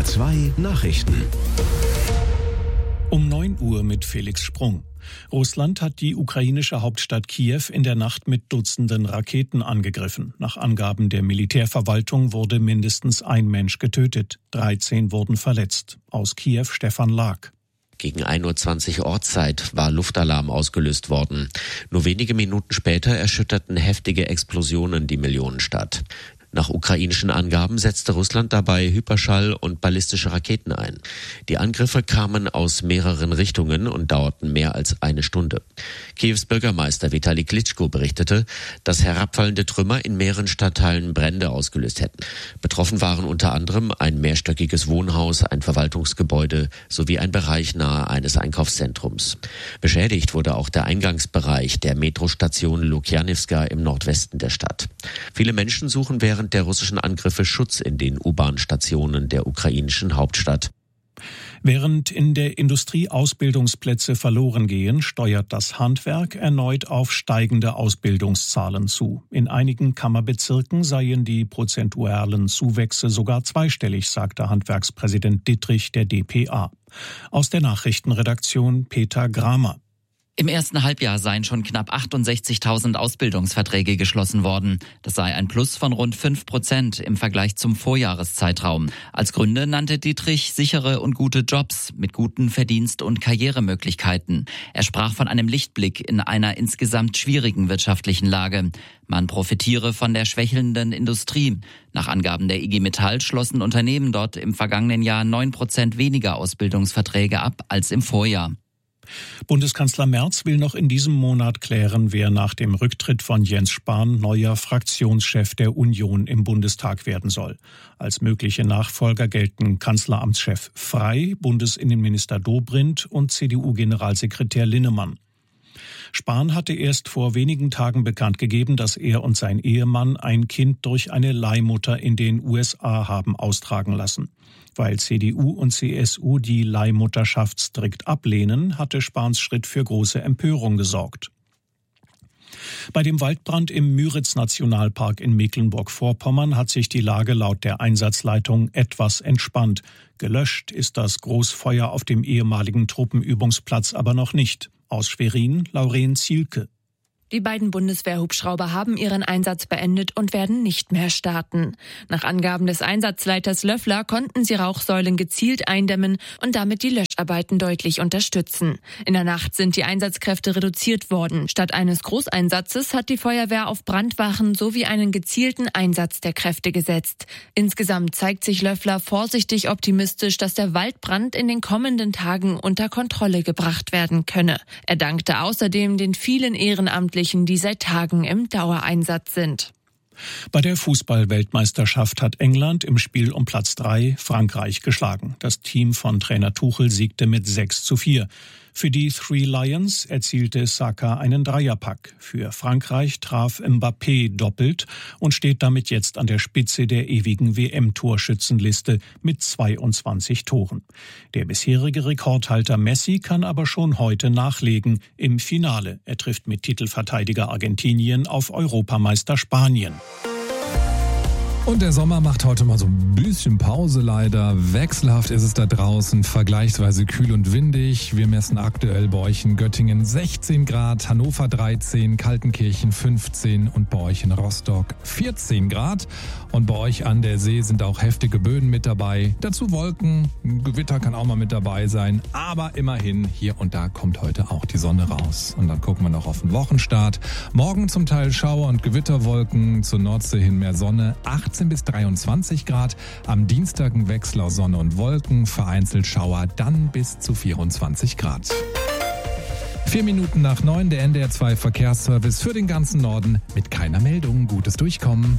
NDR 2 Nachrichten. Um 9 Uhr mit Felix Sprung. Russland hat die ukrainische Hauptstadt Kiew in der Nacht mit Dutzenden Raketen angegriffen. Nach Angaben der Militärverwaltung wurde mindestens ein Mensch getötet. 13 wurden verletzt. Aus Kiew Stefan Lag. Gegen 1:20 Uhr Ortszeit war Luftalarm ausgelöst worden. Nur wenige Minuten später erschütterten heftige Explosionen die Millionenstadt. Nach ukrainischen Angaben setzte Russland dabei Hyperschall- und ballistische Raketen ein. Die Angriffe kamen aus mehreren Richtungen und dauerten mehr als eine Stunde. Kiews Bürgermeister Vitali Klitschko berichtete, dass herabfallende Trümmer in mehreren Stadtteilen Brände ausgelöst hätten. Betroffen waren unter anderem ein mehrstöckiges Wohnhaus, ein Verwaltungsgebäude sowie ein Bereich nahe eines Einkaufszentrums. Beschädigt wurde auch der Eingangsbereich der Metrostation Lukjanivska im Nordwesten der Stadt. Viele Menschen suchen während der russischen Angriffe Schutz in den U-Bahn-Stationen der ukrainischen Hauptstadt. Während in der Industrie Ausbildungsplätze verloren gehen, steuert das Handwerk erneut auf steigende Ausbildungszahlen zu. In einigen Kammerbezirken seien die prozentualen Zuwächse sogar zweistellig, sagte Handwerkspräsident Dittrich der dpa. Aus der Nachrichtenredaktion Peter Gramer. Im ersten Halbjahr seien schon knapp 68.000 Ausbildungsverträge geschlossen worden. Das sei ein Plus von rund 5% im Vergleich zum Vorjahreszeitraum. Als Gründe nannte Dittrich sichere und gute Jobs mit guten Verdienst- und Karrieremöglichkeiten. Er sprach von einem Lichtblick in einer insgesamt schwierigen wirtschaftlichen Lage. Man profitiere von der schwächelnden Industrie. Nach Angaben der IG Metall schlossen Unternehmen dort im vergangenen Jahr 9% weniger Ausbildungsverträge ab als im Vorjahr. Bundeskanzler Merz will noch in diesem Monat klären, wer nach dem Rücktritt von Jens Spahn neuer Fraktionschef der Union im Bundestag werden soll. Als mögliche Nachfolger gelten Kanzleramtschef Frey, Bundesinnenminister Dobrindt und CDU-Generalsekretär Linnemann. Spahn hatte erst vor wenigen Tagen bekannt gegeben, dass er und sein Ehemann ein Kind durch eine Leihmutter in den USA haben austragen lassen. Weil CDU und CSU die Leihmutterschaft strikt ablehnen, hatte Spahns Schritt für große Empörung gesorgt. Bei dem Waldbrand im Müritz-Nationalpark in Mecklenburg-Vorpommern hat sich die Lage laut der Einsatzleitung etwas entspannt. Gelöscht ist das Großfeuer auf dem ehemaligen Truppenübungsplatz aber noch nicht. Aus Schwerin, Lauren Zielke. Die beiden Bundeswehrhubschrauber haben ihren Einsatz beendet und werden nicht mehr starten. Nach Angaben des Einsatzleiters Löffler konnten sie Rauchsäulen gezielt eindämmen und damit die Löscharbeiten deutlich unterstützen. In der Nacht sind die Einsatzkräfte reduziert worden. Statt eines Großeinsatzes hat die Feuerwehr auf Brandwachen sowie einen gezielten Einsatz der Kräfte gesetzt. Insgesamt zeigt sich Löffler vorsichtig optimistisch, dass der Waldbrand in den kommenden Tagen unter Kontrolle gebracht werden könne. Er dankte außerdem den vielen Ehrenamtlichen, die seit Tagen im Dauereinsatz sind. Bei der Fußball-Weltmeisterschaft hat England im Spiel um Platz 3 Frankreich geschlagen. Das Team von Trainer Tuchel siegte mit 6:4. Für die Three Lions erzielte Saka einen Dreierpack. Für Frankreich traf Mbappé doppelt und steht damit jetzt an der Spitze der ewigen WM-Torschützenliste mit 22 Toren. Der bisherige Rekordhalter Messi kann aber schon heute nachlegen im Finale. Er trifft mit Titelverteidiger Argentinien auf Europameister Spanien. Und der Sommer macht heute mal so ein bisschen Pause leider. Wechselhaft ist es da draußen, vergleichsweise kühl und windig. Wir messen aktuell bei euch in Göttingen 16 Grad, Hannover 13, Kaltenkirchen 15 und bei euch in Rostock 14 Grad. Und bei euch an der See sind auch heftige Böen mit dabei. Dazu Wolken, Gewitter kann auch mal mit dabei sein. Aber immerhin, hier und da kommt heute auch die Sonne raus. Und dann gucken wir noch auf den Wochenstart. Morgen zum Teil Schauer- und Gewitterwolken, zur Nordsee hin mehr Sonne, 18 bis 23 Grad. Am Dienstag ein Wechsel aus Sonne und Wolken, vereinzelt Schauer, dann bis zu 24 Grad. 4 Minuten nach 9, der NDR 2 Verkehrsservice für den ganzen Norden mit keiner Meldung. Gutes Durchkommen.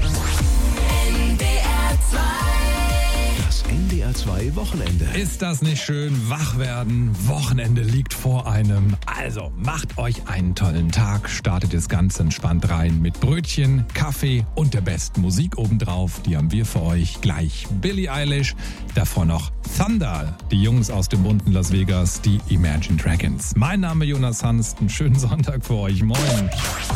Das NDR 2 Wochenende. Ist das nicht schön? Wach werden. Wochenende liegt vor einem. Also macht euch einen tollen Tag. Startet es ganz entspannt rein mit Brötchen, Kaffee und der besten Musik obendrauf. Die haben wir für euch. Gleich Billie Eilish. Davor noch Thunder. Die Jungs aus dem bunten Las Vegas, die Imagine Dragons. Mein Name Jonas Hanst. Einen schönen Sonntag für euch. Moin.